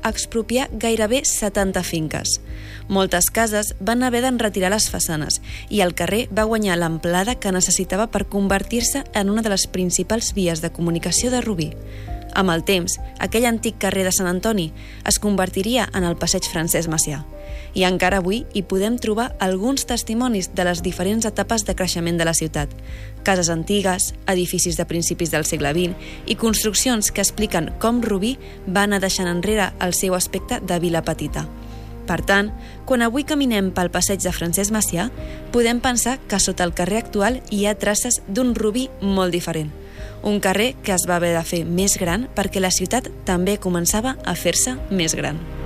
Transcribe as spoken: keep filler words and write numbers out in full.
expropiar gairebé setanta finques. Moltes cases van haver d'enretirar les façanes i el carrer va guanyar l'amplada que necessitava per convertir-se en una de les principals vies de comunicació de Rubí. Amb el temps, aquell antic carrer de Sant Antoni es convertiria en el passeig Francesc Macià. I encara avui hi podem trobar alguns testimonis de les diferents etapes de creixement de la ciutat. Cases antigues, edificis de principis del segle vint i construccions que expliquen com Rubí va anar deixant enrere el seu aspecte de vila petita. Per tant, quan avui caminem pel passeig de Francesc Macià, podem pensar que sota el carrer actual hi ha traces d'un Rubí molt diferent. Un carrer que es va haver de fer més gran perquè la ciutat també començava a fer-se més gran.